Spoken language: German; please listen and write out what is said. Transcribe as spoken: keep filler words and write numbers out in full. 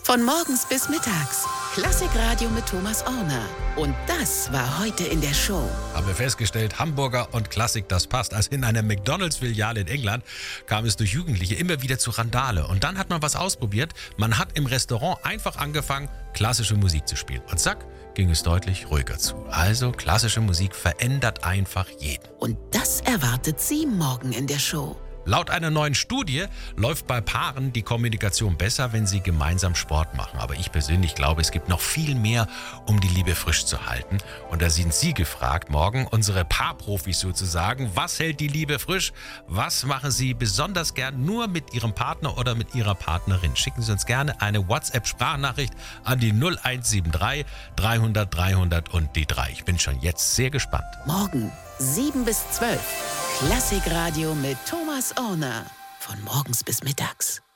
Von morgens bis mittags. Klassikradio mit Thomas Orner. Und das war heute in der Show. Haben wir festgestellt, Hamburger und Klassik, das passt. Also in einer McDonalds-Filiale in England kam es durch Jugendliche immer wieder zu Randale. Und dann hat man was ausprobiert. Man hat im Restaurant einfach angefangen, klassische Musik zu spielen. Und zack, ging es deutlich ruhiger zu. Also klassische Musik verändert einfach jeden. Und das erwartet Sie morgen in der Show. Laut einer neuen Studie läuft bei Paaren die Kommunikation besser, wenn sie gemeinsam Sport machen. Aber ich persönlich glaube, es gibt noch viel mehr, um die Liebe frisch zu halten. Und da sind Sie gefragt, morgen unsere Paarprofis sozusagen. Was hält die Liebe frisch? Was machen Sie besonders gern nur mit Ihrem Partner oder mit Ihrer Partnerin? Schicken Sie uns gerne eine WhatsApp-Sprachnachricht an die null eins sieben drei dreihundert dreihundert und die drei. Ich bin schon jetzt sehr gespannt. Morgen sieben bis zwölf. Klassikradio mit Thomas Orner. Von morgens bis mittags.